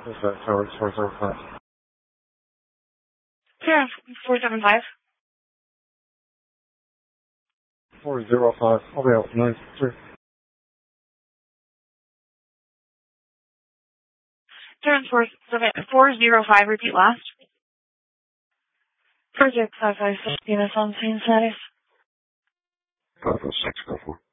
What's that? Tower 405. Yeah, 475. 405. I'll be out 93. Turn 405, repeat last. Project 556, units on scene status. 506, go for it.